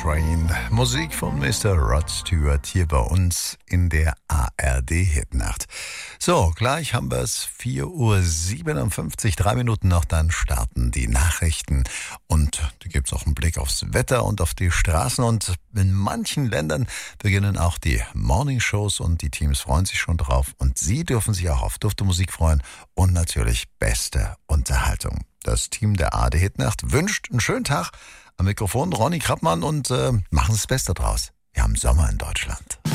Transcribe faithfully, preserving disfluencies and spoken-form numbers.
Train. Musik von Mister Rod Stewart hier bei uns in der A R D-Hitnacht. So, gleich haben wir es, vier Uhr siebenundfünfzig, drei Minuten noch, dann starten die Nachrichten. Und da gibt es auch einen Blick aufs Wetter und auf die Straßen. Und in manchen Ländern beginnen auch die Morningshows und die Teams freuen sich schon drauf. Und Sie dürfen sich auch auf dufte Musik freuen und natürlich beste Unterhaltung. Das Team der A R D-Hitnacht wünscht einen schönen Tag. Am Mikrofon Ronny Krappmann und äh, machen Sie das Beste draus. Wir haben Sommer in Deutschland.